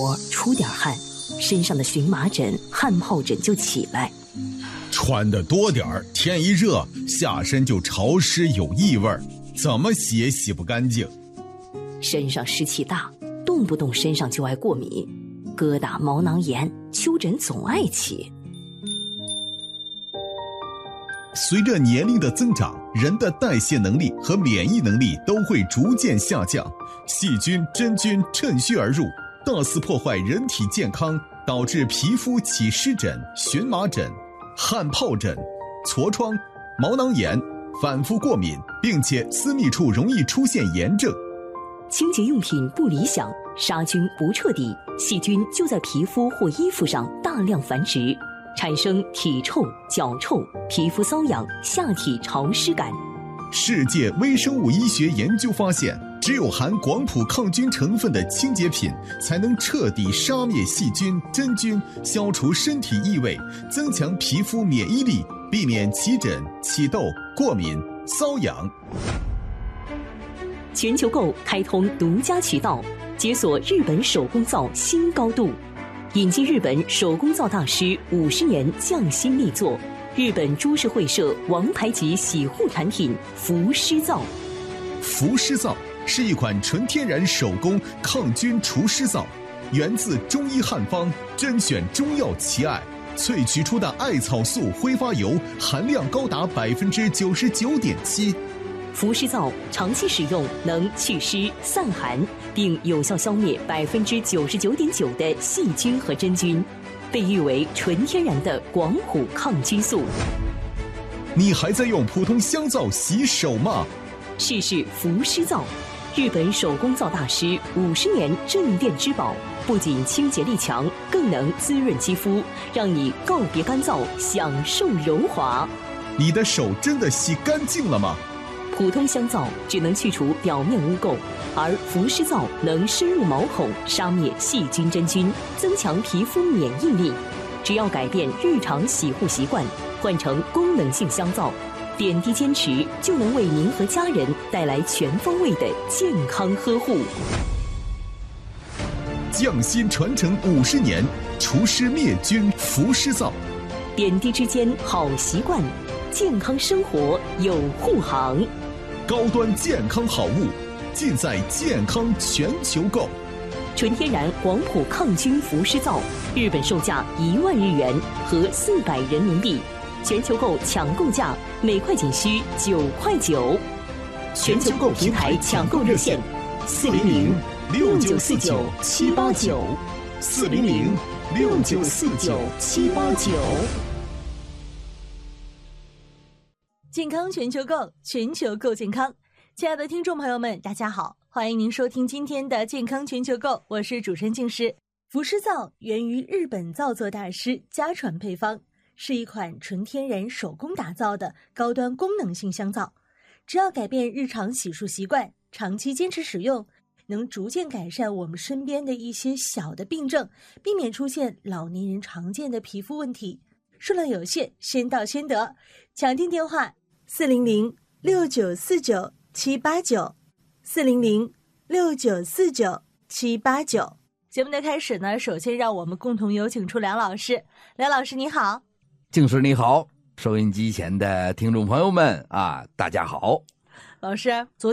出点汗，身上的荨麻疹、汗疱疹就起来。 穿得多点儿，天一热，下身就潮湿有异味，怎么洗也洗不干净。 身上湿气大，动不动身上就爱过敏，疙瘩、毛囊炎、丘疹总爱起。 随着年龄的增长，人的代谢能力和免疫能力都会逐渐下降，细菌、真菌趁虚而入，大肆破坏人体健康，导致皮肤起湿疹、荨麻疹、汗疱疹、痤疮、毛囊炎，反复过敏，并且私密处容易出现炎症。 清洁用品不理想，杀菌不彻底，细菌就在皮肤或衣服上大量繁殖，产生体臭、脚臭、皮肤瘙痒、下体潮湿感。 世界微生物医学研究发现，只有含广谱抗菌成分的清洁品，才能彻底杀灭细菌、真菌，消除身体异味，增强皮肤免疫力，避免起疹、起痘、过敏、瘙痒。 全球购开通独家渠道，解锁日本手工皂新高度，引进日本手工皂大师50年匠心力作，日本株式会社王牌级洗护产品福狮皂。 福狮皂是一款纯天然手工抗菌除湿皂，源自中医汉方，甄选中药奇艾，萃取出的艾草素挥发油含量高达99.7%。 福狮皂长期使用能祛湿散寒，并有效消灭99.9%的细菌和真菌，被誉为纯天然的广谱抗菌素。 你还在用普通香皂洗手吗？ 试试福狮皂，日本手工皂大师50年镇店之宝，不仅清洁力强，更能滋润肌肤，让你告别干燥，享受柔滑。 你的手真的洗干净了吗？ 普通香皂只能去除表面污垢，而福狮皂能深入毛孔，杀灭细菌真菌，增强皮肤免疫力。只要改变日常洗护习惯，换成功能性香皂，点滴坚持，就能为您和家人带来全方位的健康呵护。 匠心传承50年，除湿灭菌福狮皂。 点滴之间好习惯，健康生活有护航。 高端健康好物，尽在健康全球购。 纯天然广谱抗菌福狮皂，日本售价1万日元和400人民币，全球购抢购价每块仅需9块9。全球购平台抢购热线：400-6949-789，400-6949-789。 健康全球购，全球购健康。亲爱的听众朋友们，大家好，欢迎您收听今天的健康全球购，我是主持人静诗。福狮皂源于日本皂作大师家传配方，是一款纯天然手工打造的高端功能性香皂。只要改变日常洗漱习惯，长期坚持使用，能逐渐改善我们身边的一些小的病症，避免出现老年人常见的皮肤问题。数量有限，先到先得，抢订电话400-6949-789，400-6949-789。节目的开始呢，首先让我们共同有请出梁老师。梁老师你好。 静诗你好，收音机前的听众朋友们啊，大家好。 老师，昨